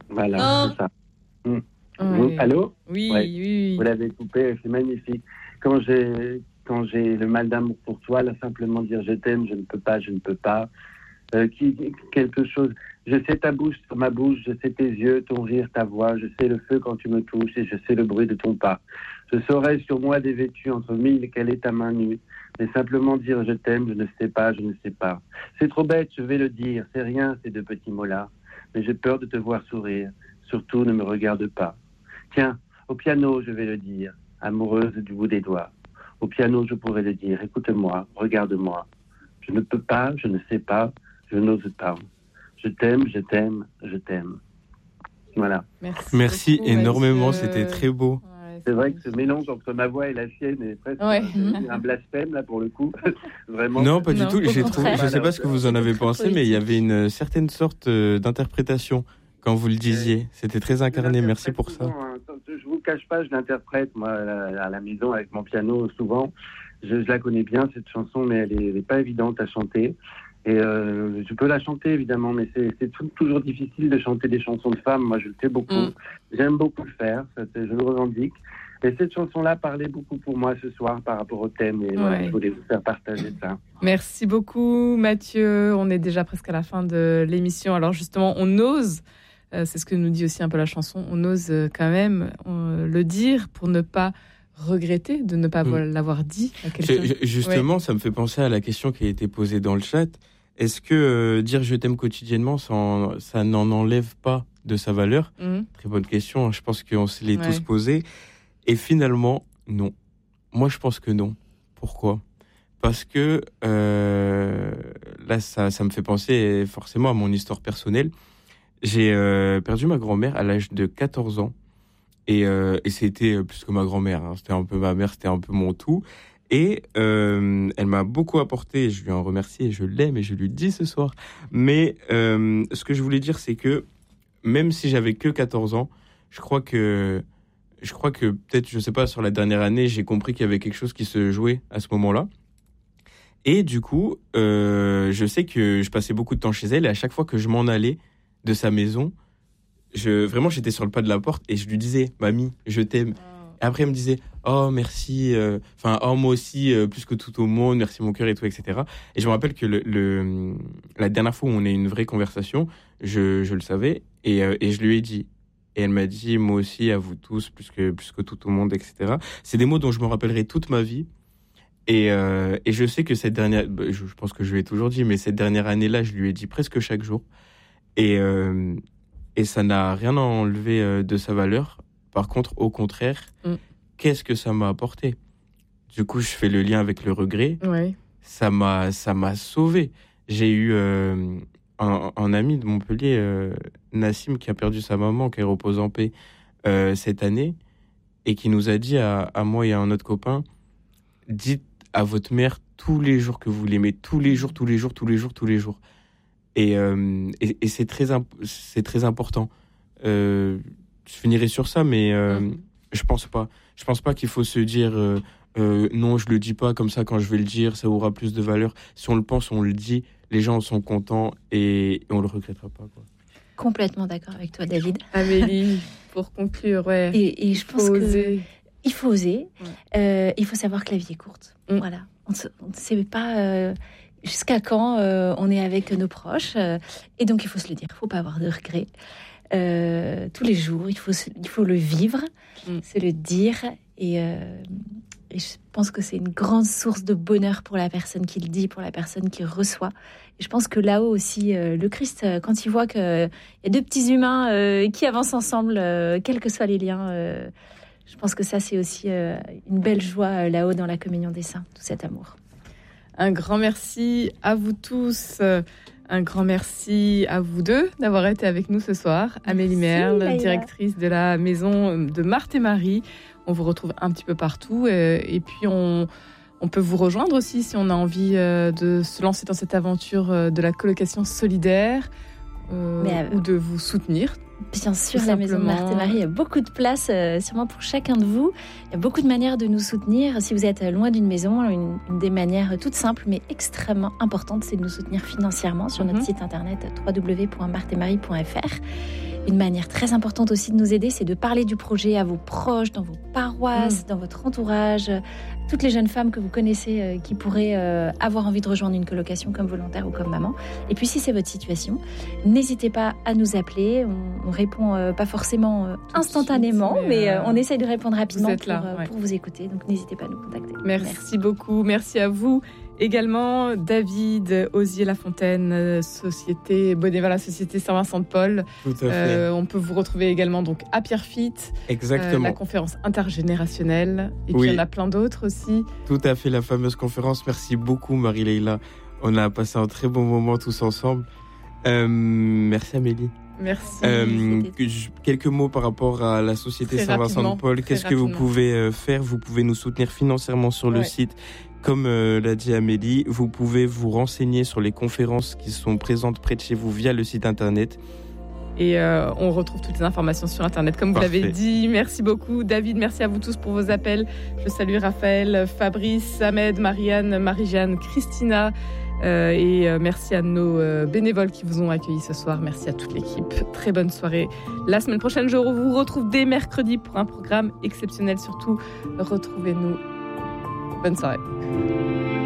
Voilà, Non. c'est ça. Mm. Oui. Allô? Oui, Ouais. oui. Vous l'avez coupé, c'est magnifique. Quand j'ai le mal d'amour pour toi, là, simplement dire je t'aime, je ne peux pas, je ne peux pas. Quelque chose. Je sais ta bouche sur ma bouche, je sais tes yeux, ton rire, ta voix, je sais le feu quand tu me touches et je sais le bruit de ton pas. Je saurais sur moi dévêtu entre mille quelle est ta main nue. Mais simplement dire je t'aime, je ne sais pas, je ne sais pas. C'est trop bête, je vais le dire, c'est rien ces deux petits mots-là. Mais j'ai peur de te voir sourire, surtout ne me regarde pas. Tiens, au piano je vais le dire, amoureuse du bout des doigts. Au piano je pourrais le dire, écoute-moi, regarde-moi. Je ne peux pas, je ne sais pas, je n'ose pas. Je t'aime, je t'aime, je t'aime. Voilà. Merci beaucoup, énormément, Mathieu. c'était très beau. Ouais, C'est vrai que ce mélange entre ma voix et la sienne est presque Ouais. un blasphème, là, pour le coup. Vraiment. Non, pas du Non, tout. au J'ai trouvé, contraire. je sais pas ce que vous en avez pensé, mais il y avait une certaine sorte d'interprétation quand vous le disiez. C'était très incarné. Merci pour ça. Souvent, hein. Je vous cache pas, je l'interprète, moi, à la maison, avec mon piano, souvent. Je la connais bien, cette chanson, mais elle est pas évidente à chanter. Et je peux la chanter, évidemment, mais c'est toujours difficile de chanter des chansons de femmes. Moi, je le fais beaucoup. J'aime beaucoup le faire, je le revendique. Et cette chanson-là parlait beaucoup pour moi ce soir par rapport au thème. Et voilà, je voulais vous faire partager ça. Merci beaucoup, Mathieu. On est déjà presque à la fin de l'émission. Alors justement, on ose, c'est ce que nous dit aussi un peu la chanson, on ose quand même le dire pour ne pas regretter de ne pas l'avoir dit à quelqu'un. Justement, ça me fait penser à la question qui a été posée dans le chat. Est-ce que dire je t'aime quotidiennement, ça n'en enlève pas de sa valeur? Très bonne question. Je pense qu'on se l'est tous posé. Et finalement, non. Moi, je pense que non. Pourquoi? Parce que là, ça me fait penser forcément à mon histoire personnelle. J'ai perdu ma grand-mère à l'âge de 14 ans. Et c'était plus que ma grand-mère. Hein. C'était un peu ma mère, c'était un peu mon tout. Et elle m'a beaucoup apporté. Je lui en remercie et je l'aime et je lui dis ce soir. Mais ce que je voulais dire, c'est que même si j'avais que 14 ans, je crois que peut-être, je sais pas, sur la dernière année, j'ai compris qu'il y avait quelque chose qui se jouait à ce moment-là. Et du coup, je sais que je passais beaucoup de temps chez elle et à chaque fois que je m'en allais de sa maison, vraiment, j'étais sur le pas de la porte et je lui disais, mamie, je t'aime. Et après, elle me disait, oh, merci, moi aussi, plus que tout au monde, merci mon cœur et tout, etc. Et je me rappelle que la dernière fois où on a eu une vraie conversation, je le savais et je lui ai dit. Et elle m'a dit, moi aussi, à vous tous, plus que tout au monde, etc. C'est des mots dont je me rappellerai toute ma vie. Et je sais que cette dernière, je pense que je lui ai toujours dit, mais cette dernière année-là, je lui ai dit presque chaque jour. Et ça n'a rien enlevé de sa valeur. Par contre, au contraire, qu'est-ce que ça m'a apporté? Du coup, je fais le lien avec le regret. Ouais. Ça m'a sauvé. J'ai eu un ami de Montpellier, Nassim, qui a perdu sa maman, qui repose en paix cette année, et qui nous a dit à moi et à un autre copain, dites à votre mère tous les jours que vous l'aimez, tous les jours. Et c'est très important. Je finirai sur ça, mais je pense pas qu'il faut se dire non, je le dis pas comme ça, quand je vais le dire, ça aura plus de valeur. Si on le pense, on le dit, les gens sont contents et on le regrettera pas, quoi. Complètement d'accord avec toi, David. Amélie, pour conclure, ouais. Et je pense oser. Il faut oser. Il faut savoir que la vie est courte. Voilà. On ne sait pas jusqu'à quand on est avec nos proches. Et donc, il faut se le dire. Il ne faut pas avoir de regrets. Tous les jours, il faut le vivre, se le dire. Et je pense que c'est une grande source de bonheur pour la personne qui le dit, pour la personne qui reçoit. Et je pense que là-haut aussi, le Christ, quand il voit qu'il y a deux petits humains qui avancent ensemble, quels que soient les liens, je pense que ça, c'est aussi une belle joie là-haut dans la communion des saints, tout cet amour. Un grand merci à vous tous. Un grand merci à vous deux d'avoir été avec nous ce soir. Amélie Merle, directrice de la maison de Marthe et Marie. On vous retrouve un petit peu partout. Et puis, on peut vous rejoindre aussi si on a envie de se lancer dans cette aventure de la colocation solidaire ou de vous soutenir. Bien sûr, la maison de Marthe et Marie, il y a beaucoup de place sûrement pour chacun de vous. Il y a beaucoup de manières de nous soutenir. Si vous êtes loin d'une maison, une des manières toutes simples mais extrêmement importantes, c'est de nous soutenir financièrement sur notre site internet www.marthetmarie.fr. Une manière très importante aussi de nous aider, c'est de parler du projet à vos proches, dans vos paroisses, dans votre entourage, toutes les jeunes femmes que vous connaissez qui pourraient avoir envie de rejoindre une colocation comme volontaire ou comme maman. Et puis si c'est votre situation, n'hésitez pas à nous appeler. On répond pas forcément instantanément, mais on essaye de répondre rapidement pour vous écouter. Donc n'hésitez pas à nous contacter. Merci beaucoup, merci à vous. Également, David Osier-Lafontaine, Société Bénévolat, Société Saint-Vincent-de-Paul. Tout à fait. On peut vous retrouver également donc à Pierrefitte. Exactement. La conférence intergénérationnelle. Et puis il y en a plein d'autres aussi. Tout à fait, la fameuse conférence. Merci beaucoup, Marie-Leila. On a passé un très bon moment tous ensemble. Merci, Amélie. Merci. Quelques mots par rapport à la Société Saint-Vincent-de-Paul. Qu'est-ce que vous pouvez faire ? Vous pouvez nous soutenir financièrement sur le site. Comme l'a dit Amélie, vous pouvez vous renseigner sur les conférences qui sont présentes près de chez vous via le site internet. Et on retrouve toutes les informations sur internet, comme vous l'avez dit. Merci beaucoup, David. Merci à vous tous pour vos appels. Je salue Raphaël, Fabrice, Ahmed, Marianne, Marie-Jeanne, Christina. Et merci à nos bénévoles qui vous ont accueillis ce soir. Merci à toute l'équipe. Très bonne soirée. La semaine prochaine, je vous retrouve dès mercredi pour un programme exceptionnel. Surtout, retrouvez-nous. Bonne soirée.